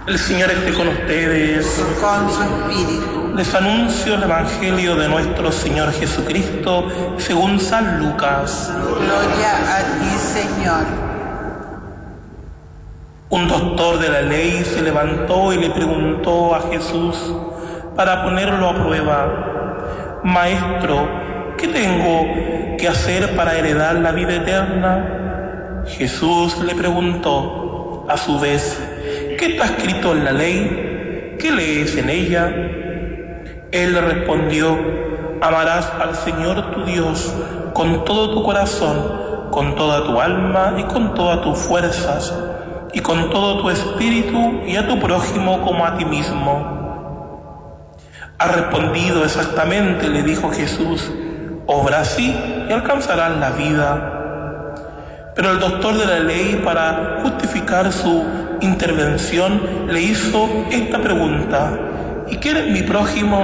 El Señor esté con ustedes. Con su espíritu. Les anuncio el Evangelio de nuestro Señor Jesucristo según San Lucas. Gloria a ti, Señor. Un doctor de la ley se levantó y le preguntó a Jesús para ponerlo a prueba: Maestro, ¿qué tengo que hacer para heredar la vida eterna? Jesús le preguntó a su vez: ¿qué está escrito en la ley? ¿Qué lees en ella? Él le respondió: amarás al Señor tu Dios con todo tu corazón, con toda tu alma y con todas tus fuerzas, y con todo tu espíritu, y a tu prójimo como a ti mismo. Has respondido exactamente, le dijo Jesús. Obra así y alcanzarás la vida. Pero el doctor de la ley, para justificar su intervención, le hizo esta pregunta: ¿y quién es mi prójimo?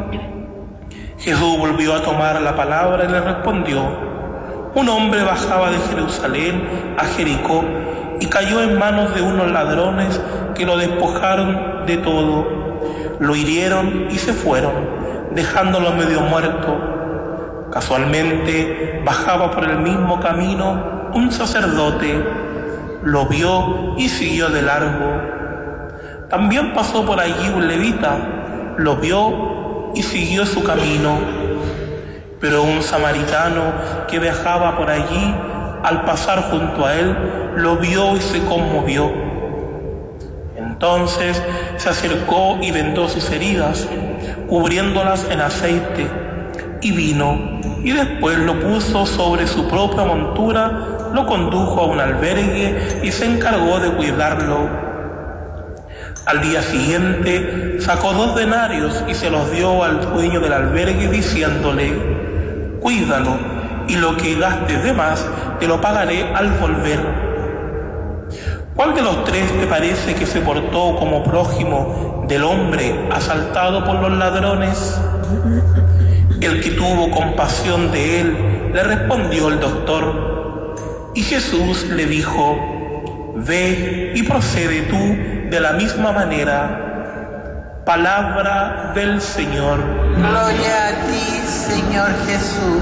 Jesús volvió a tomar la palabra y le respondió: un hombre bajaba de Jerusalén a Jericó y cayó en manos de unos ladrones que lo despojaron de todo. Lo hirieron y se fueron, dejándolo medio muerto. Casualmente bajaba por el mismo camino un sacerdote. Lo vio y siguió de largo. También pasó por allí un levita. Lo vio y siguió su camino. Pero un samaritano que viajaba por allí, al pasar junto a él, lo vio y se conmovió. Entonces se acercó y vendó sus heridas, cubriéndolas en aceite, y vino, y después lo puso sobre su propia montura, lo condujo a un albergue y se encargó de cuidarlo. Al día siguiente sacó 2 denarios y se los dio al dueño del albergue, diciéndole: cuídalo, y lo que gastes de más te lo pagaré al volver. ¿Cuál de los 3 te parece que se portó como prójimo del hombre asaltado por los ladrones? El que tuvo compasión de él, le respondió el doctor. Y Jesús le dijo: ve y procede tú de la misma manera. Palabra del Señor. Gloria a ti, Señor Jesús.